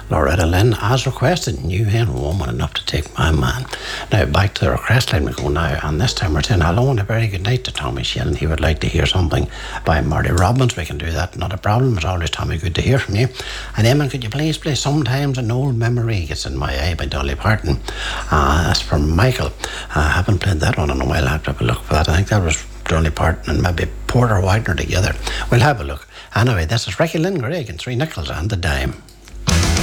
Loretta Lynn, as requested, you ain't woman enough to take my man. Now, back to the request line we go now, and this time we're saying hello and a very good night to Tommy Shellen. He would like to hear something by Marty Robbins. We can do that, not a problem. It's always, Tommy, good to hear from you. And Eamon, could you please play Sometimes an Old Memory Gets in My Eye by Dolly Parton? That's from Michael. I haven't played that one in a while. I have to have a look for that. I think that was Dolly Parton and maybe Porter Wagner together. We'll have a look. Anyway, this is Ricky Lynn Gregg and Three Nickels and the Dime.